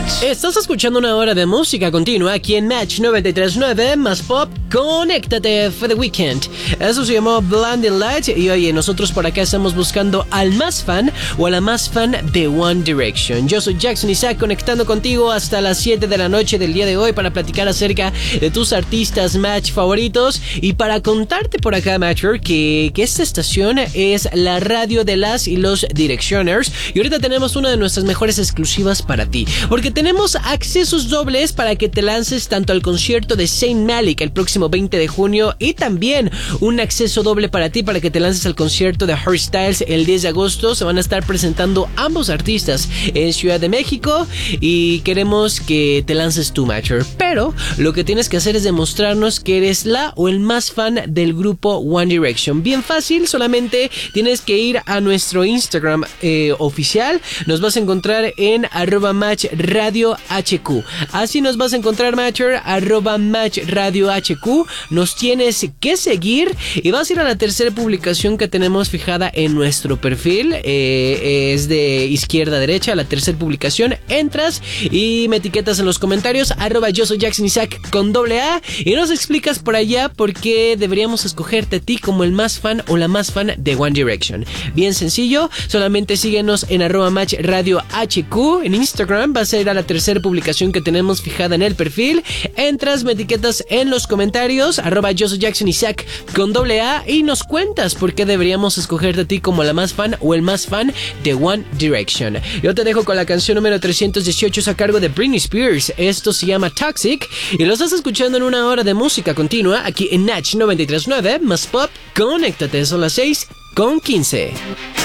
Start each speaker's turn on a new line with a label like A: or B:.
A: Estás escuchando una hora de música continua aquí en Match 93.9 más pop. Conéctate for the weekend. Eso se llamó Blinding Light. Y oye, nosotros por acá estamos buscando al más fan o a la más fan de One Direction. Yo soy Jackson Isaac, conectando contigo hasta las 7 de la noche del día de hoy para platicar acerca de tus artistas Match favoritos y para contarte por acá, Matcher, que esta estación es la radio de las y los Directioners. Y ahorita tenemos una de nuestras mejores exclusivas para ti, porque tenemos accesos dobles para que te lances tanto al concierto de Zayn Malik el próximo 20 de junio y también un acceso doble para ti para que te lances al concierto de Harry Styles el 10 de agosto. Se van a estar presentando ambos artistas en Ciudad de México y queremos que te lances tu Matcher. Pero lo que tienes que hacer es demostrarnos que eres la o el más fan del grupo One Direction. Bien fácil, solamente tienes que ir a nuestro Instagram oficial. Nos vas a encontrar en @matchradiohq. Así nos vas a encontrar, Matcher, @matchradiohq. Nos tienes que seguir y vas a ir a la tercera publicación que tenemos fijada en nuestro perfil. Es de izquierda a derecha, la tercera publicación. Entras y me etiquetas en los comentarios @yo soy Jackson Isaac con AA y nos explicas por allá por qué deberíamos escogerte a ti como el más fan o la más fan de One Direction. Bien sencillo, solamente síguenos en @matchradiohq en Instagram. Vas a ir a la tercera publicación que tenemos fijada en el perfil. Entras, me etiquetas en los comentarios @yo soy Jackson Isaac con AA y nos cuentas por qué deberíamos escogerte a ti como la más fan o el más fan de One Direction. Yo te dejo con la canción número 318 a cargo de Britney Spears. Esto se llama Toxic y lo estás escuchando en una hora de música continua aquí en Natch 93.9 más pop. Conéctate, son las 6:15.